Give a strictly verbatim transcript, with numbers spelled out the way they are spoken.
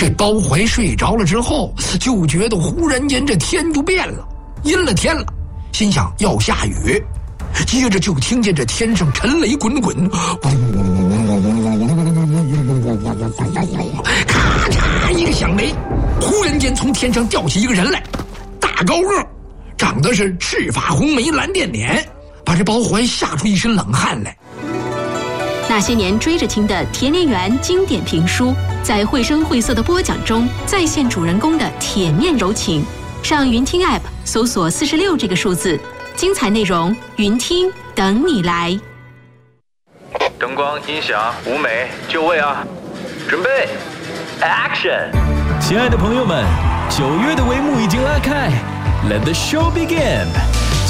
这包怀睡着了之后，就觉得忽然间这天就变了，阴了天了，心想要下雨。接着就听见这天上沉雷滚滚，咔嚓一个响雷，忽然间从天上掉起一个人来，大高个，长得是赤发红眉蓝靛脸，把这包怀吓出一身冷汗来。 那些年追着听的田连元经典评书，在绘声绘色的播讲中再现主人公的铁面柔情。上云听 App 搜索四十六这个数字，精彩内容云听等你来。 灯光、音响、舞美，就位啊！准备 ，Action！ 亲爱的朋友们，九月的帷幕已经拉开 ，Let the show begin！